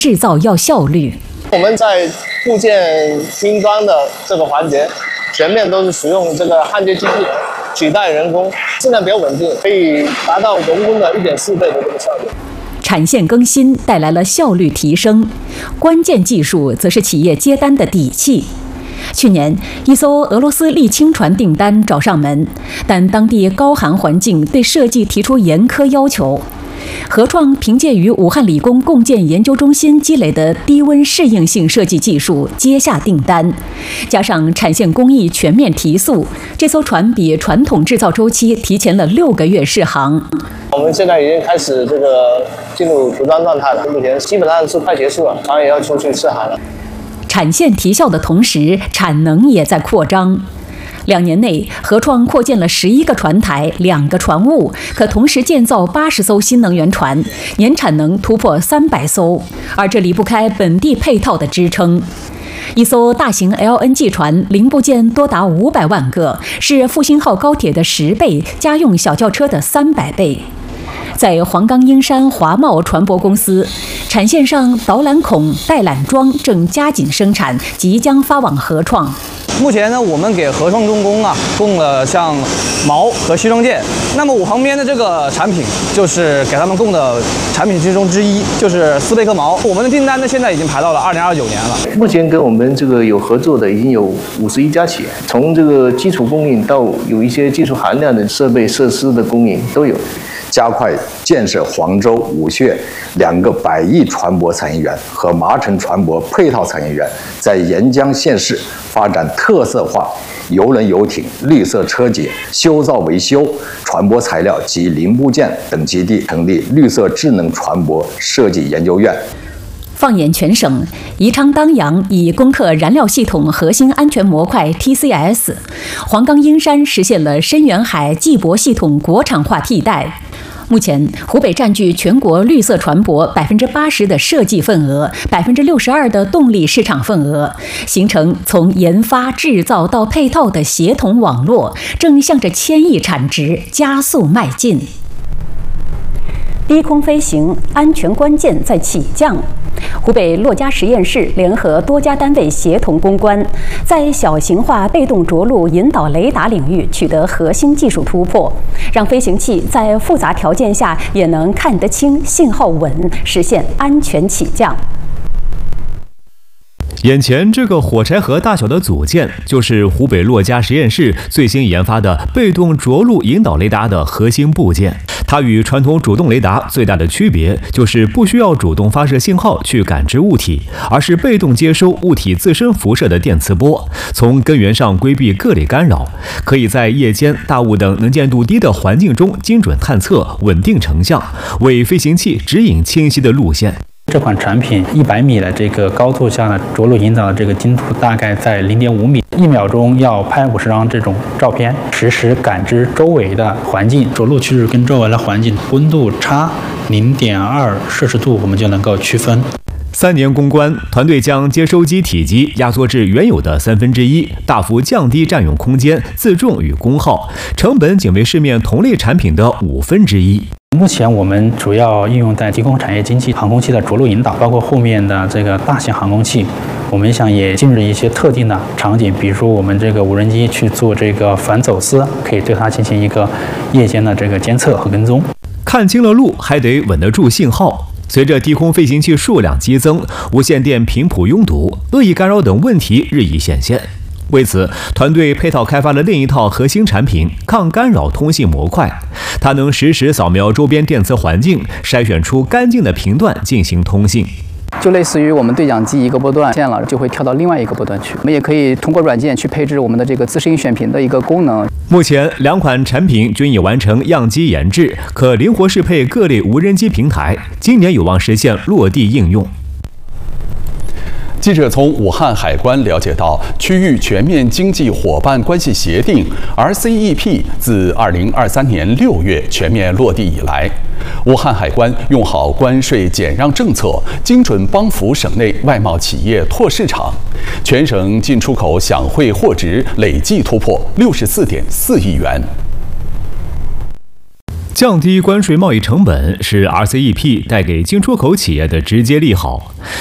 制造要效率。 我们在部件拼装的这个环节，全面都是使用这个焊接机器取代人工，质量比较稳定，可以达到人工的1.4倍的这个效率。 产线更新带来了效率提升，关键技术则是企业接单的底气。去年，一艘俄罗斯沥青船订单找上门，但当地高寒环境对设计提出严苛要求。合创凭借与武汉理工共建研究中心积累的低温适应性设计技术接下订单，加上产线工艺全面提速，这艘船比传统制造周期提前了6个月试航。 我们现在已经开始进入组装状态了，目前基本上是快结束了，船也要出去试航了。 产线提效的同时，产能也在扩张。2年内，合创扩建了11个船台、2个船坞，可同时建造80艘新能源船，年产能突破300艘，而这离不开本地配套的支撑。一艘大型 LNG 船零部件多达500万个，是复兴号高铁的10倍，家用小轿车的300倍。在黄冈英山华贸船舶公司，产线上导览孔、带缆桩正加紧生产，即将发往合创。 目前呢，我们给合创重工供了像锚和吸装件。那么我旁边的这个产品就是给他们供的产品之一，就是斯贝克锚。我们的订单呢，现在已经排到了2029年了。 目前跟我们有合作的已经有51家企业，从基础供应到有一些技术含量的设备设施的供应都有。 加快建设黄州、武穴2个100亿船舶产业园和麻城船舶配套产业园，在沿江县市发展特色化邮轮游艇、绿色车节、修造维修、船舶材料及零部件等基地，成立绿色智能船舶设计研究院。 放眼全省，宜昌当阳已攻克燃料系统核心安全模块 TCS， 黄冈英山实现了深远海技博系统国产化替代。目前，湖北占据全国绿色船舶80%的设计份额，62%的动力市场份额，形成从研发、制造到配套的协同网络，正向着1000亿产值加速迈进。低空飞行安全关键在起降。湖北洛嘉实验室联合多家单位协同攻关，在小型化被动着陆引导雷达领域取得核心技术突破，让飞行器在复杂条件下也能看得清、信号稳，实现安全起降。 眼前这个火柴盒大小的组件，就是湖北洛嘉实验室最新研发的被动着陆引导雷达的核心部件。它与传统主动雷达最大的区别，就是不需要主动发射信号去感知物体，而是被动接收物体自身辐射的电磁波，从根源上规避各类干扰，可以在夜间、大雾等能见度低的环境中精准探测、稳定成像，为飞行器指引清晰的路线。 这款产品100米的这个高度下的着陆引导的这个精度大概在0.5米，1秒钟要拍50张这种照片，实时感知周围的环境，着陆区域跟周围的环境温度差0.2摄氏度，我们就能够区分。 3年攻关，团队将接收机体积压缩至原有的1/3，大幅降低占用空间、自重与功耗，成本仅为市面同类产品的1/5。 目前我们主要应用在低空产业经济航空器的着陆引导，包括后面的这个大型航空器，我们想也进入一些特定的场景，比如说我们这个无人机去做这个反走私，可以对它进行一个夜间的这个监测和跟踪。 看清了路，还得稳得住信号。随着低空飞行器数量激增，无线电频谱拥堵、恶意干扰等问题日益显现。为此，团队配套开发了另一套核心产品——抗干扰通信模块。它能实时扫描周边电磁环境，筛选出干净的频段进行通信。 就类似于我们对讲机一个波段线了，就会跳到另外一个波段去。我们也可以通过软件去配置我们的这个自适应选频的一个功能。 目前2款产品均已完成样机研制，可灵活适配各类无人机平台，今年有望实现落地应用。 记者从武汉海关了解到，区域全面经济伙伴关系协定 RCEP 自2023年6月全面落地以来，武汉海关用好关税减让政策，精准帮扶省内外贸企业拓市场，全省进出口享汇货值累计突破64.4亿元。 降低关税贸易成本是 RCEP 带给进出口企业的直接利好。